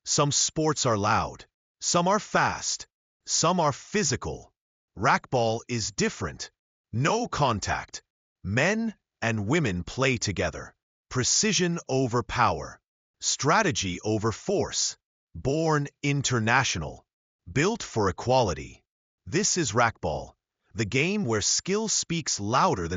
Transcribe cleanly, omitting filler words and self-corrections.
Some sports are loud, some are fast, some are physical. Racquetball is different. No contact. Men and women play together. Precision over power. Strategy over force. Born international. Built for equality. This is racquetball, the game where skill speaks louder than